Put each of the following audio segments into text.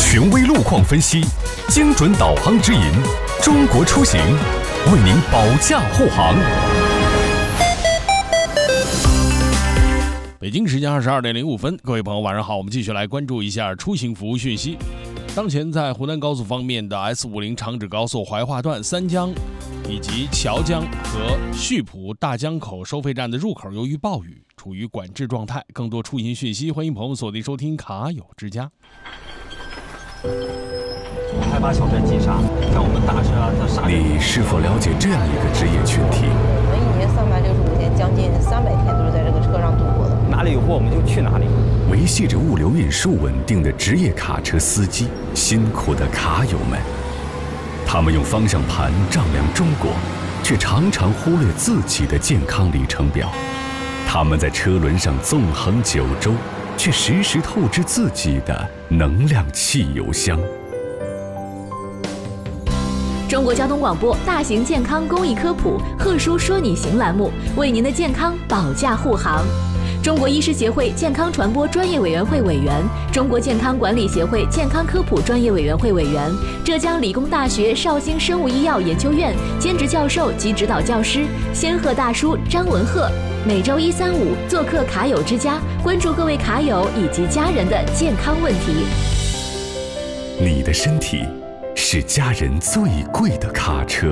权威路况分析，精准导航指引，中国出行为您保驾护航。 北京时间22点05分，各位朋友晚上好，我们继续来关注一下出行服务讯息。当前在湖南高速方面的 S50 长治高速怀化段三江以及乔江和溆浦大江口收费站的入口由于暴雨处于管制状态。更多出行讯息，欢迎朋友锁定收听卡友之家。 开发小镇金沙，像我们大车啊，它沙。 你是否了解这样一个职业群体？ 我们一年365天，将近300天都是在这个车上度过的。 哪里有货我们就去哪里。 维系着物流运输稳定的职业卡车司机，辛苦的卡友们，他们用方向盘丈量中国，却常常忽略自己的健康里程表。他们在车轮上纵横9州，却时时透支自己的能量汽油箱。 中国交通广播大型健康公益科普贺叔说你行栏目，为您的健康保驾护航。中国医师协会健康传播专业委员会委员，中国健康管理协会健康科普专业委员会委员，浙江理工大学绍兴生物医药研究院兼职教授及指导教师仙鹤大叔张文鹤，每周1、3、5做客卡友之家，关注各位卡友以及家人的健康问题。 你的身体是家人最贵的卡车。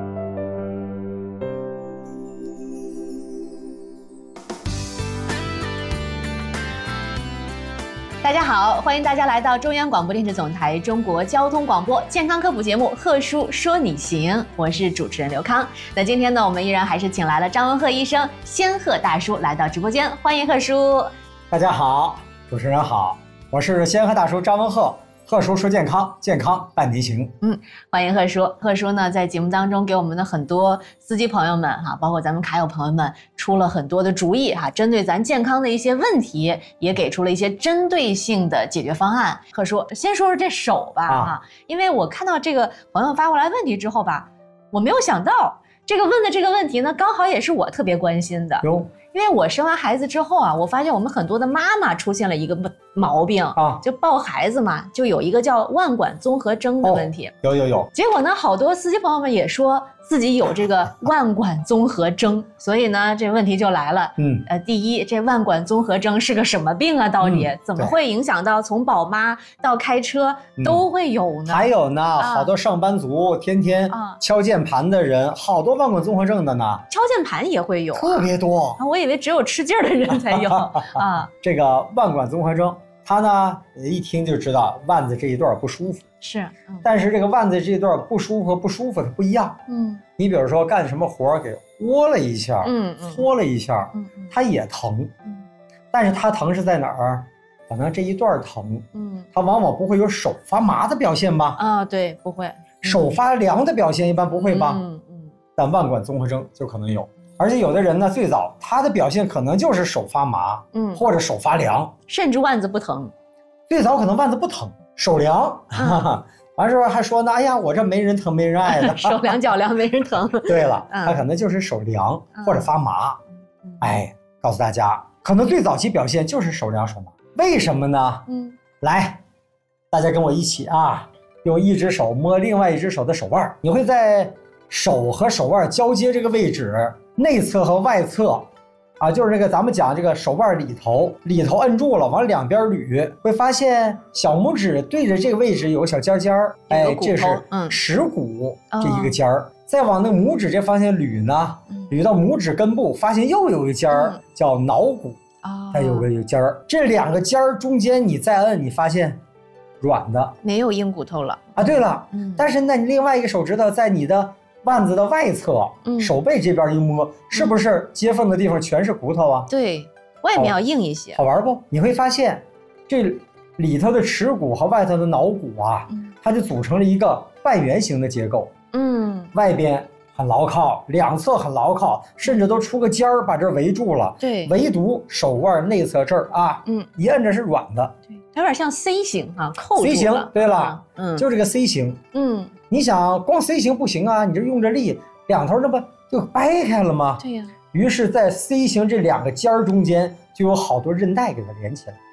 大家好，欢迎大家来到中央广播电视总台中国交通广播健康科普节目《贺叔说你行》，我是主持人刘康。那今天呢，我们依然还是请来了张文鹤医生、仙鹤大叔来到直播间，欢迎贺叔。 大家好，主持人好，我是仙鹤大叔张文鹤。贺叔说健康，健康伴您行。 欢迎贺叔。贺叔呢，在节目当中给我们的很多司机朋友们哈，包括咱们卡友朋友们出了很多的主意哈，针对咱健康的一些问题，也给出了一些针对性的解决方案。贺叔，先说说这手吧哈，因为我看到这个朋友发过来问题之后吧，我没有想到这个问的这个问题呢，刚好也是我特别关心的。因为我生完孩子之后啊，我发现我们很多的妈妈出现了一个毛病啊，就抱孩子嘛，就有一个叫腕管综合征的问题。 有。 结果呢，好多司机朋友们也说自己有这个腕管综合征，所以呢，这问题就来了。第一，这腕管综合征是个什么病啊？到底怎么会影响到从宝妈到开车都会有呢？ 还有呢，好多上班族天天敲键盘的人，好多腕管综合症的呢。 敲键盘也会有， 特别多。 我以为只有吃劲儿的人才有啊。 这个腕管综合征，它呢一听就知道腕子这一段不舒服。 是， 但是这个腕子这一段不舒服它不一样。你比如说干什么活给窝了一下，搓了一下，它也疼。但是它疼是在哪儿？可能这一段疼，它往往不会有手发麻的表现吧？ 啊，对，不会。 手发凉的表现一般不会吧？但腕管综合征就可能有。而且有的人呢，最早他的表现可能就是手发麻，或者手发凉， 甚至腕子不疼。 最早可能腕子不疼，手凉，完事儿还说呢，哎呀，我这没人疼没人爱的， 手凉脚凉没人疼。 对了，他可能就是手凉或者发麻。告诉大家，可能最早期表现就是手凉手麻。为什么呢？来，大家跟我一起啊，用一只手摸另外一只手的手腕，你会在手和手腕交接这个位置，内侧和外侧啊，就是这个咱们讲这个手腕里头摁住了，往两边捋，会发现小拇指对着这个位置有个小尖尖儿，这是耻骨这一个尖儿。再往那拇指这方向捋呢，捋到拇指根部，发现又有一个尖儿，叫桡骨它有个尖儿。这两个尖儿中间你再摁，你发现软的， 没有硬骨头了啊。对了，但是呢，你另外一个手指头在你的腕子的外侧，手背这边一摸，是不是接缝的地方全是骨头啊？ 对，外面要硬一些。 好玩不？你会发现，这里头的耻骨和外头的桡骨啊，它就组成了一个半圆形的结构。外边很牢靠，两侧很牢靠，甚至都出个尖儿把这围住了。 对， 唯独手腕内侧这儿啊，一摁着是软的。 对，有点像 C 型啊，扣住了。 C 型，对了，就这个 C 型。你想光 C 型不行啊，你这用着力，两头那不就掰开了吗？ 对呀。 于是，在 C 型这两个尖儿中间就有好多韧带给它连起来。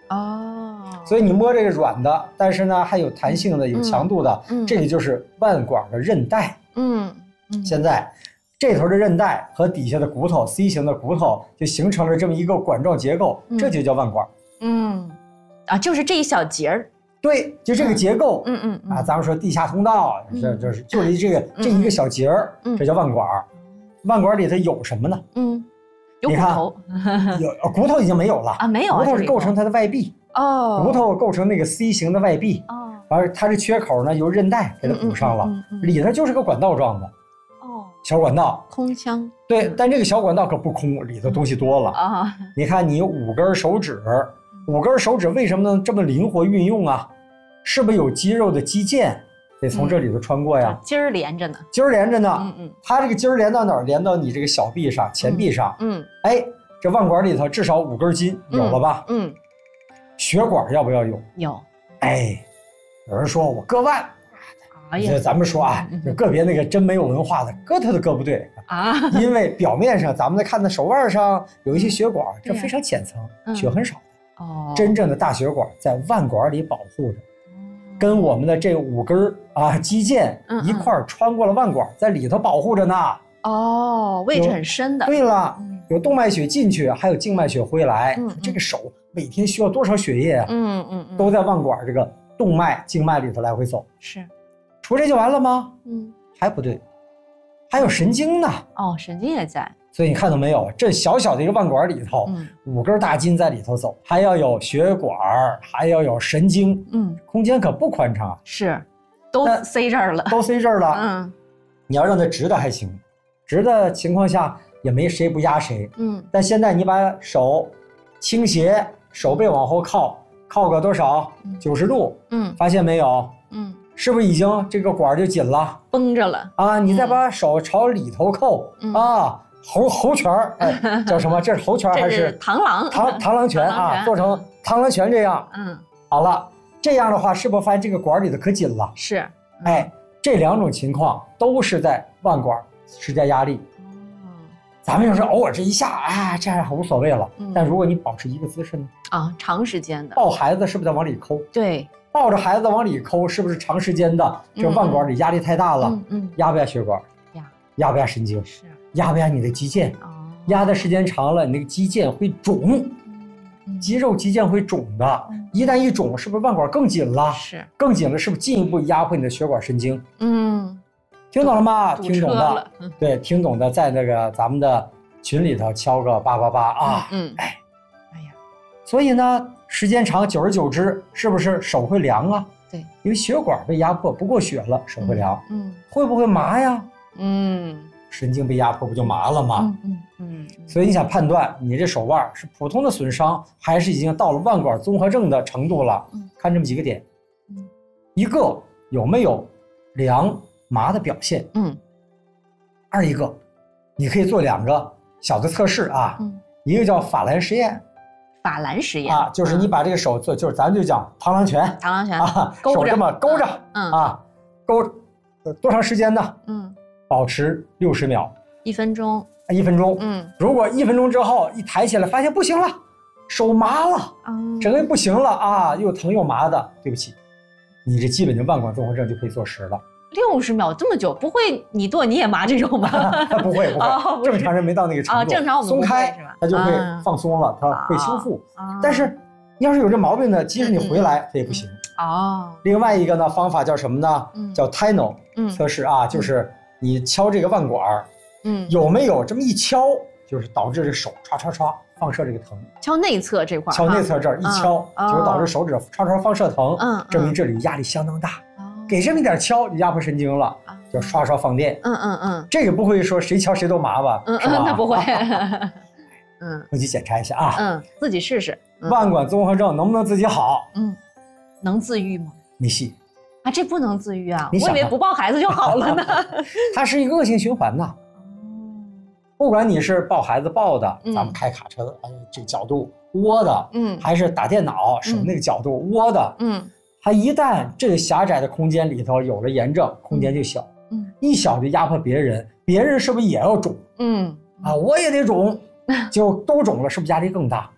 所以你摸这个软的，但是呢还有弹性的、有强度的，这个就是腕管的韧带。现在这头的韧带和底下的骨头 C 型的骨头就形成了这么一个管状结构，这就叫腕管。 就是这一小节儿。 对，就这个结构。咱们说地下通道，就是这一个小节儿，这叫腕管。腕管里头有什么呢？ 有骨头。 有骨头已经没有了啊， 没有。 骨头是构成它的外壁。骨头构成那个 C 型的外壁。而它这缺口呢，由韧带给它补上了，里头就是个管道状的。小管道， 空腔。 对，但这个小管道可不空，里头东西多了你看，你有5根手指，5根手指为什么能这么灵活运用啊？是不是有肌肉的肌腱得从这里头穿过呀？ 筋儿连着呢。 筋儿连着呢。它这个筋儿连到哪儿？连到你这个小臂上、前臂上。这腕管里头至少5根筋，有了吧？血管要不要有？ 有。 有人说我割腕。咱们说啊，就个别那个真没有文化的，割它都割不对因为表面上咱们看的手腕上有一些血管，这非常浅层，血很少的。真正的大血管在腕管里保护着，跟我们的这5根肌腱一块儿穿过了腕管，在里头保护着呢。 位置很深的。 对了，有动脉血进去，还有静脉血回来。这个手每天需要多少血液啊？都在腕管这个动脉、静脉里头来回走。 是。 除这就完了吗？还不对，还有神经呢。 神经也在。 所以你看到没有，这小小的一个腕管里头，5根大筋在里头走，还要有血管，还要有神经。空间可不宽敞。 是，都塞这儿了。 都塞这儿了。你要让它直的还行，直的情况下也没谁不压谁。但现在你把手倾斜，手背往后靠个多少？90度。发现没有？是不是已经这个管就紧了， 绷着了你再把手朝里头扣猴拳叫什么？这是猴拳还是螳螂？ 螳螂拳做成螳螂拳这样。好了，这样的话是不是发现这个管里头可紧了？ 是。 这2种情况都是在腕管施加压力。咱们要是偶尔这一下这样无所谓了。但如果你保持一个姿势呢？ 长时间的抱孩子是不是在往里抠？ 对。 抱着孩子往里抠，是不是长时间的这腕管里压力太大了？压不压血管？压不压神经？ 是。 压不压你的肌腱？压的时间长了，你那个肌腱会肿，肌肉肌腱会肿的。一旦一肿，是不是腕管更紧了？ 是。更紧了，是不是进一步压迫你的血管神经？听懂了吗？听懂的，对，听懂的在那个咱们的群里头敲个888所以呢，时间长，久而久之，是不是手会凉啊？ 对， 因为血管被压迫，不过血了，手会凉。会不会麻呀？神经被压迫不就麻了吗？所以你想判断你这手腕是普通的损伤，还是已经到了腕管综合症的程度了？看这么几个点。一个有没有凉麻的表现？二一个，你可以做2个小的测试一个叫法兰实验。 法兰实验就是你把这个手做，就是咱就讲螳螂拳手这么勾着勾多长时间呢？保持60秒 ，1分钟 ，1分钟。如果1分钟之后一抬起来，发现不行了，手麻了，整个不行了又疼又麻的，对不起，你这基本就腕管综合症就可以坐实了。 60秒这么久，不会你剁你也麻这种吧？ 不会，正常人没到那个程度。 正常我们松开它就会放松了，它会修复。但是要是有这毛病呢，即使你回来它也不行。另外一个呢方法叫什么呢？叫 Tino 测试就是你敲这个腕管，有没有这么一敲，就是导致这手唰唰唰放射这个疼。敲内侧这块， 敲内侧这儿一敲，就是导致手指唰唰放射疼，证明这里压力相当大。给这么一点敲，压迫神经了，就刷刷放电。这个不会说谁敲谁都麻吧？是吧？ 那不会。 回去检查一下自己试试。 腕管综合症能不能自己好？ 能自愈吗？ 没戏这不能自愈啊！我以为不抱孩子就好了呢。 它是一个恶性循环呐。不管你是抱孩子抱的，咱们开卡车这个角度窝的，还是打电脑手那个角度窝的，它一旦这个狭窄的空间里头有了炎症，空间就小，一小就压迫别人，别人是不是也要肿？我也得肿，就都肿了，是不是压力更大？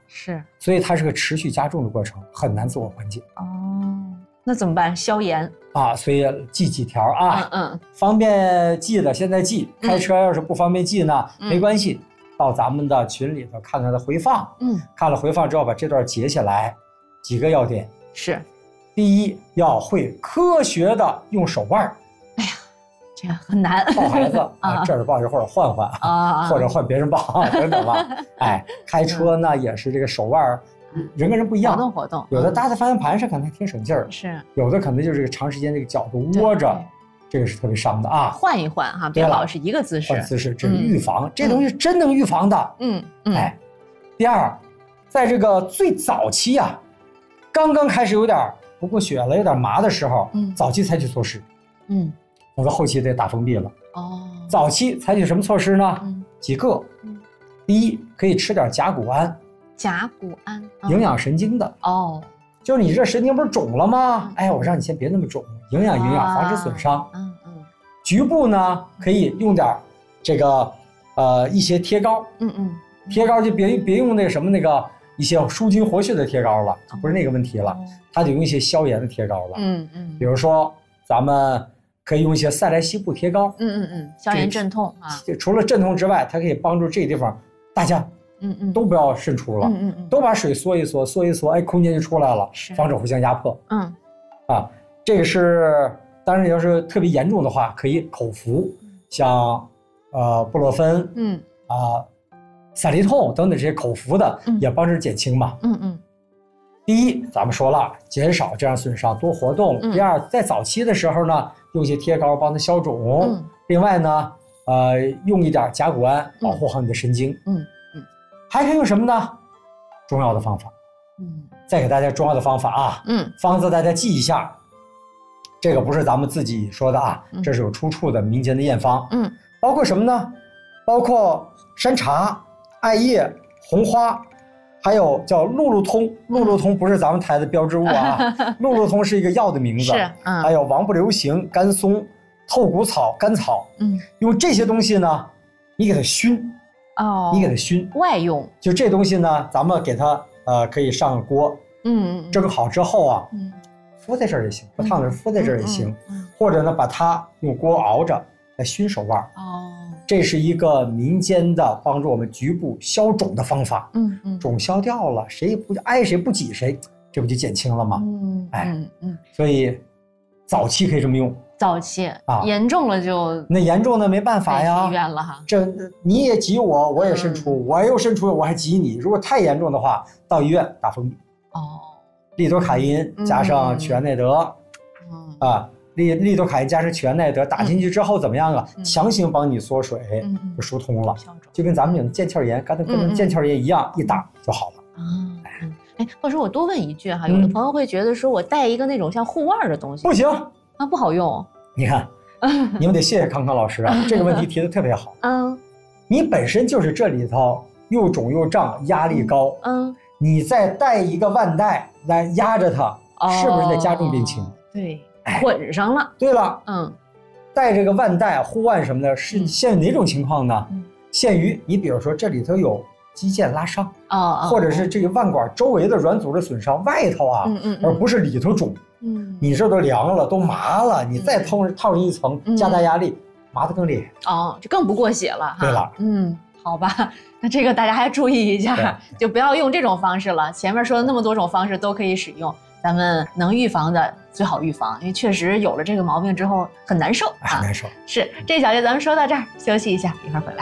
是， 所以它是个持续加重的过程，很难自我缓解。 哦，那怎么办？消炎啊，所以记几条啊，方便记的现在记，开车要是不方便记呢，没关系，到咱们的群里头看看的回放，看了回放之后把这段截下来，几个要点是： 第一，要会科学的用手腕。 哎呀，这个很难。 抱孩子啊，这儿抱一会儿换换啊，或者换别人抱等等吧。哎，开车呢也是这个手腕。人跟人不一样， 活动， 有的搭在方向盘上可能还挺省劲儿， 是有的可能就是长时间这个角度窝着，这个是特别伤的啊。 换一换哈，别老是一个姿势。 换姿势，这是预防，这东西真能预防的。哎，第二，在这个最早期啊，刚刚开始有点不过血了，有点麻的时候，早期采取措施，否则后期得打封闭了。哦，早期采取什么措施呢？几个，第一，可以吃点甲钴胺。 甲钴胺营养神经的哦，就是你这神经不是肿了吗？哎，我让你先别那么肿，营养，防止损伤。局部呢可以用点这个一些贴膏，贴膏就别用那个什么那个一些舒筋活血的贴膏了，不是那个问题了，它得用一些消炎的贴膏了。比如说咱们可以用一些赛莱西布贴膏， 消炎镇痛啊。 除了镇痛之外，它可以帮助这个地方大家。都不要渗出了，都把水缩一缩，哎，空间就出来了，防止互相压迫。这个是当然要是特别严重的话，可以口服，像布洛芬，赛利痛等等这些口服的，也帮着减轻嘛。第一，咱们说了，减少这样损伤，多活动。第二，在早期的时候呢，用一些贴膏帮它消肿。另外呢，用一点甲钴胺保护好你的神经。还可以用什么呢？中药的方法。再给大家中药的方法啊。方子大家记一下。这个不是咱们自己说的啊，这是有出处的民间的验方。包括什么呢？包括山茶、艾叶、红花，还有叫路路通。路路通不是咱们台的标志物啊，路路通是一个药的名字。还有王不留行、甘松、透骨草、甘草。用这些东西呢，你给它熏。你给它熏， 外用就这东西呢，咱们给它可以上个锅，蒸好之后啊，敷在这儿也行，不烫的敷在这儿也行，或者呢把它用锅熬着来熏手腕。这是一个民间的帮助我们局部消肿的方法。肿消掉了，谁也不挨谁不挤谁，这不就减轻了吗？所以早期可以这么用。 早期啊，严重了就那严重的没办法呀， 医院了哈。 这你也挤我，我也渗出，我又渗出，我还挤你。如果太严重的话，到医院打封闭。利多卡因加上曲安奈德，利多卡因加上曲安奈德打进去之后怎么样啊？强行帮你缩水，就疏通了，就跟咱们有腱鞘炎，跟腱鞘炎一样，一打就好了。 哎，或者说我多问一句哈，有的朋友会觉得说我带一个那种像护腕的东西， 不行。 不好用。 你看，你们得谢谢康康老师啊，这个问题提得特别好。你本身就是这里头又肿又胀，压力高。你再带一个腕带来压着它，是不是在加重病情？ 对，捆上了。 对了，带这个腕带、护腕什么的，是限于哪种情况呢？限于你比如说这里头有肌腱拉伤或者是这个腕管周围的软组织损伤，外头啊，而不是里头肿。你这都凉了，都麻了，你再套上一层，加大压力，麻得更厉害。 这更不过血了哈。 对了， 好吧，那这个大家还注意一下，就不要用这种方式了。前面说的那么多种方式都可以使用，咱们能预防的最好预防，因为确实有了这个毛病之后很难受很难受。 是，这小节咱们说到这儿，休息一下，一会儿回来。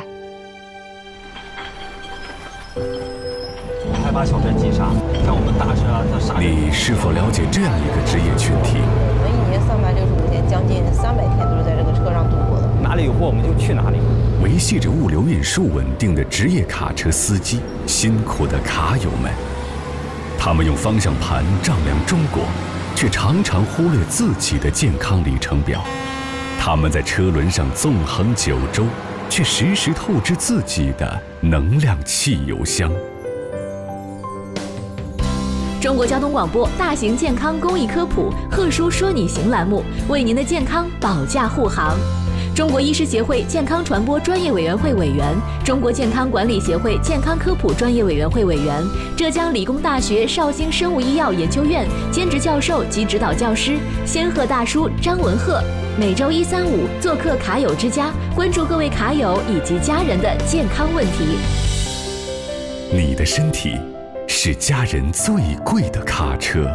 害怕小镇击杀，像我们大车啊，它杀。 你是否了解这样一个职业群体？ 我们一年365天，将近300天都是在这个车上度过的。 哪里有货我们就去哪里。 维系着物流运输稳定的职业卡车司机，辛苦的卡友们，他们用方向盘丈量中国，却常常忽略自己的健康里程表。他们在车轮上纵横9州，却时时透支自己的能量汽油箱。 中国交通广播大型健康公益科普贺叔说你行栏目，为您的健康保驾护航。 中国医师协会健康传播专业委员会委员，中国健康管理协会健康科普专业委员会委员，浙江理工大学绍兴生物医药研究院兼职教授及指导教师，仙鹤大叔张文鹤。每周1、3、5做客卡友之家，关注各位卡友以及家人的健康问题。 你的身体是家人最贵的卡车。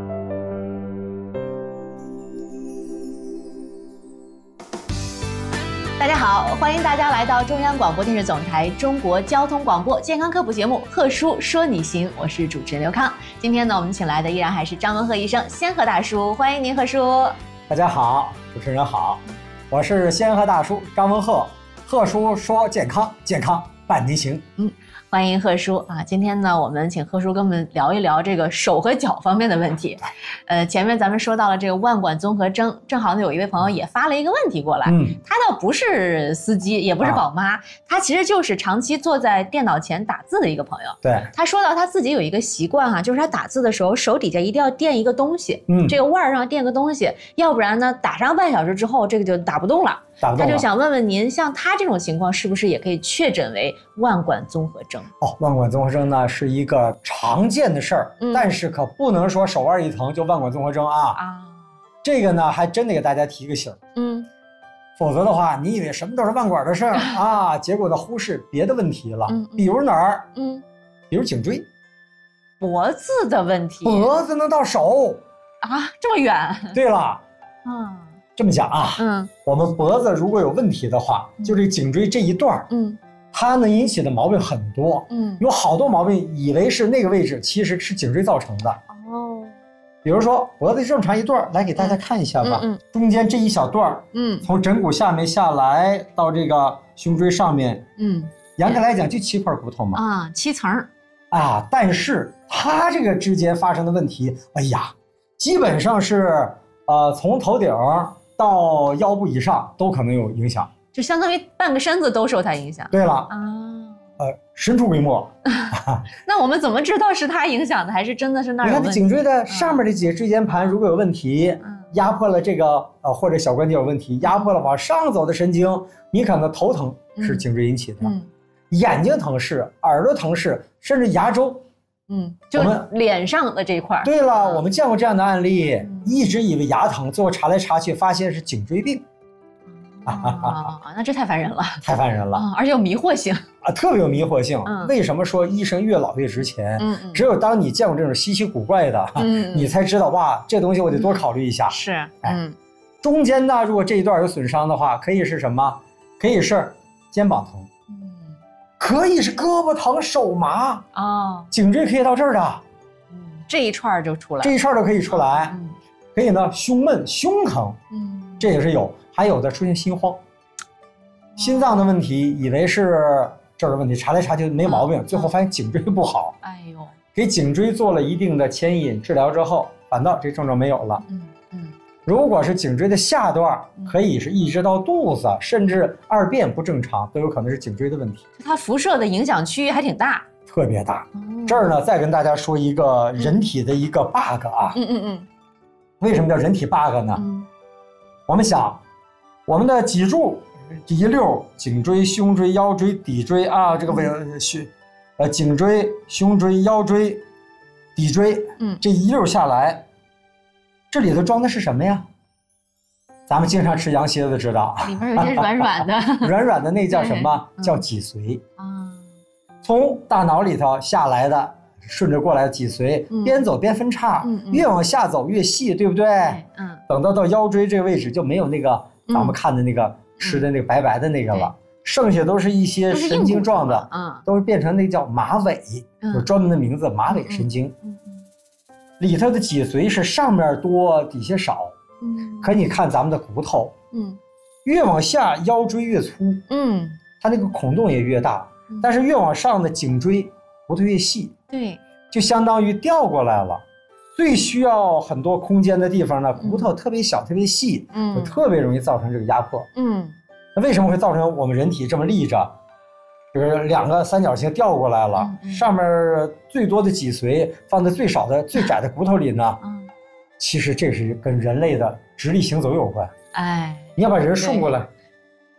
大家好，欢迎大家来到中央广播电视总台中国交通广播健康科普节目《贺叔说你行》，我是主持人刘康。今天呢，我们请来的依然还是张文鹤医生，仙鹤大叔，欢迎您，贺叔。 大家好，主持人好，我是仙鹤大叔张文鹤，贺叔说健康，健康伴您行。 欢迎贺叔啊！今天呢，我们请贺叔跟我们聊一聊这个手和脚方面的问题。前面咱们说到了这个腕管综合征，正好呢有一位朋友也发了一个问题过来，他倒不是司机，也不是宝妈，他其实就是长期坐在电脑前打字的一个朋友。 对， 他说到他自己有一个习惯哈，就是他打字的时候手底下一定要垫一个东西，这个腕上垫个东西，要不然呢打上半小时之后这个就打不动了。他就想问问您，像他这种情况是不是也可以确诊为腕管综合征？ 腕管综合征呢是一个常见的事儿，但是可不能说手腕一疼就腕管综合征啊。这个呢还真得给大家提个醒，否则的话你以为什么都是腕管的事儿啊，结果呢忽视别的问题了。比如哪儿？比如颈椎、 脖子的问题。 脖子能到手啊，这么远？对了，这么讲啊，我们脖子如果有问题的话，就这颈椎这一段，它能引起的毛病很多，有好多毛病以为是那个位置，其实是颈椎造成的。比如说脖子这么长一段，来给大家看一下吧，中间这一小段，从枕骨下面下来到这个胸椎上面，严格来讲就7块骨头嘛 ，7层啊，但是它这个之间发生的问题，哎呀，基本上是从头顶到腰部以上都可能有影响， 就相当于半个身子都受它影响。 对了神出鬼没。 那我们怎么知道是它影响的，还是真的是那儿有问题？ 你看颈椎的上面的几个椎间盘如果有问题，压迫了这个或者小关节有问题，压迫了往上走的神经，你可能头疼是颈椎引起的，眼睛疼是，耳朵疼是，甚至牙周。 就脸上的这一块。 对了，我们见过这样的案例，一直以为牙疼，最后查来查去发现是颈椎病。 那这太烦人了， 太烦人了， 而且有迷惑性特别有迷惑性。为什么说医生越老越值钱？只有当你见过这种稀奇古怪的，你才知道哇，这东西我得多考虑一下。 是， 中间呢，如果这一段有损伤的话，可以是什么？可以是肩膀疼。可以是胳膊疼、手麻颈椎可以到这儿的， 这一串就出来， 这一串都可以出来。可以呢，胸闷、胸疼，这也是有，还有的出现心慌、心脏的问题，以为是这儿的问题，查来查去没毛病，最后发现颈椎不好。 哎呦， 给颈椎做了一定的牵引治疗之后，反倒这症状没有了。如果是颈椎的下段，可以是一直到肚子，甚至2便不正常，都有可能是颈椎的问题。 它辐射的影响区域还挺大， 特别大。这儿呢，再跟大家说一个人体的一个 bug 啊。为什么叫人体 bug 呢？我们想，我们的脊柱、第6、颈椎、胸椎、腰椎、骶椎啊，这个颈椎、胸椎、腰椎、骶椎，这一溜下来。这里头装的是什么呀？咱们经常吃羊蝎子知道， 里面有些软软的， 软软的那叫什么？叫脊髓从大脑里头下来的，顺着过来的脊髓，边走边分叉，越往下走越细，对不对？等到腰椎这个位置就没有那个咱们看的那个吃的那个白白的那个了，剩下都是一些神经状的，都是变成那叫马尾，有专门的名字，马尾神经。里头的脊髓是上面多底下少，可你看咱们的骨头，越往下腰椎越粗，它那个孔洞也越大，但是越往上的颈椎骨头越细， 对， 就相当于调过来了。最需要很多空间的地方呢，骨头特别小特别细，就特别容易造成这个压迫。那为什么会造成我们人体这么立着？就是2个三角形调过来了，上面最多的脊髓放在最少的最窄的骨头里呢，其实这是跟人类的直立行走有关。 哎， 你要把人送过来，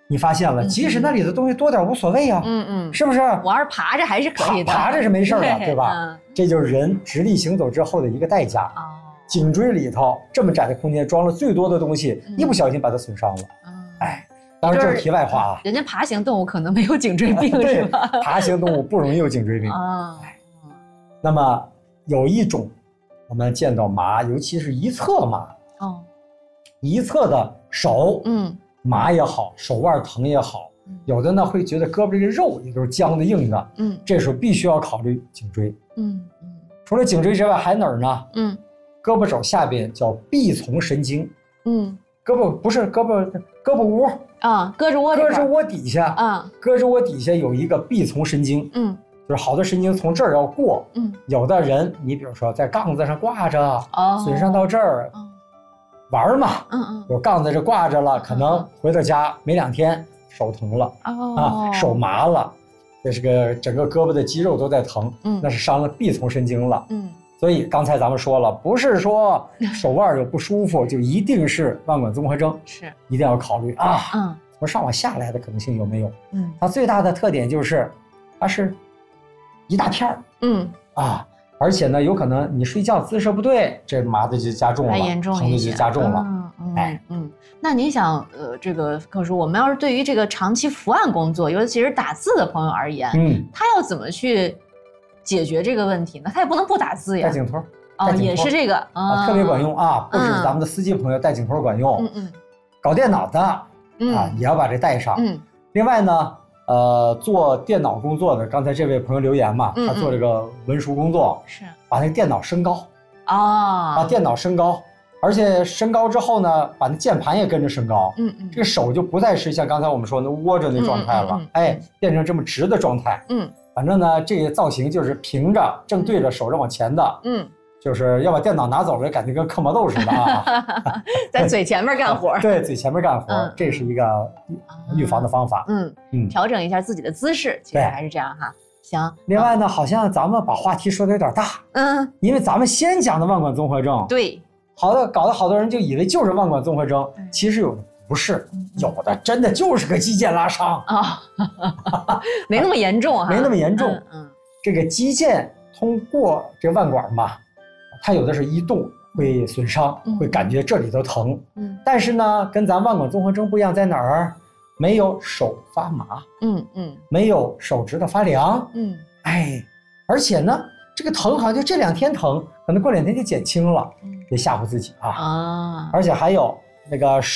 你发现了，即使那里的东西多点无所谓啊，是不是？ 我要是爬着还是可以的， 爬着是没事的，对吧？这就是人直立行走之后的一个代价。颈椎里头这么窄的空间装了最多的东西，一不小心把它损伤了。哎，当然这是题外话啊。 人家爬行动物可能没有颈椎病，是吧？ 爬行动物不容易有颈椎病啊。那么有一种我们见到麻，尤其是一侧麻，一侧的手，麻也好，手腕疼也好，有的呢会觉得胳膊这个肉也都是僵的硬的，这时候必须要考虑颈椎。除了颈椎之外还哪儿呢？胳膊肘下边叫臂从神经。胳膊不是胳膊窝啊，胳肢窝底下啊，胳肢窝底下有一个臂从神经。就是好多神经从这儿要过。有的人你比如说在杠子上挂着，损伤到这儿，玩嘛，有杠在这挂着了，可能回到家没2天手疼了手麻了，这是个整个胳膊的肌肉都在疼，那是伤了臂从神经了。所以刚才咱们说了，不是说手腕有不舒服就一定是腕管综合征， 是一定要考虑啊，从上往下来的可能性有没有？它最大的特点就是它是一大片儿，而且呢，有可能你睡觉姿势不对，这麻的就加重了，疼的就加重了。 那您想，这个柯叔，我们要是对于这个长期伏案工作，尤其是打字的朋友而言，他要怎么去解决这个问题呢？他也不能不打字呀。 带颈托也是这个特别管用啊！不止咱们的司机朋友带颈托管用，搞电脑的也要把这带上。另外呢，做电脑工作的，刚才这位朋友留言嘛，他做这个文书工作， 是把那个电脑升高把电脑升高，而且升高之后呢，把那键盘也跟着升高，这个手就不再是像刚才我们说那窝着那状态了，变成这么直的状态，反正呢，这个造型就是平着正对着手着往前的，就是要把电脑拿走了，感觉跟嗑毛豆似的啊， 在嘴前面干活， 对，嘴前面干活，这是一个预防的方法， 调整一下自己的姿势，其实还是这样哈。行。 另外呢，好像咱们把话题说的有点大，因为咱们先讲的腕管综合征， 对， 搞得好多人就以为就是腕管综合征，其实有的不是，有的真的就是个肌腱拉伤没那么严重哈， 没那么严重。这个肌腱通过这腕管嘛，它有的是一动会损伤，会感觉这里头疼。但是呢，跟咱腕管综合征不一样，在哪儿？没有手发麻，没有手指头发凉，而且呢，这个疼好像就这2天疼，可能过2天就减轻了，别吓唬自己啊。而且还有那个